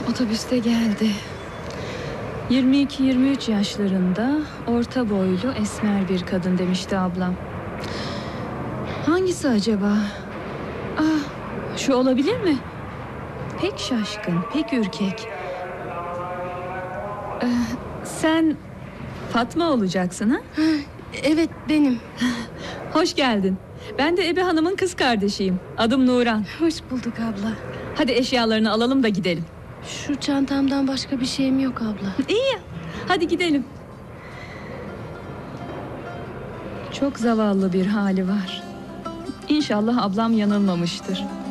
Otobüste geldi. 22-23 yaşlarında, orta boylu, esmer bir kadın demişti ablam. Hangisi acaba? Şu olabilir mi? Pek şaşkın, pek ürkek. Sen Fatma olacaksın ha? Evet, benim. Hoş geldin. Ben de Ebe Hanım'ın kız kardeşiyim. Adım Nuran. Hoş bulduk abla. Hadi eşyalarını alalım da gidelim. Şu çantamdan başka bir şeyim yok abla. İyi ya. Hadi gidelim. Çok zavallı bir hali var. İnşallah ablam yanılmamıştır.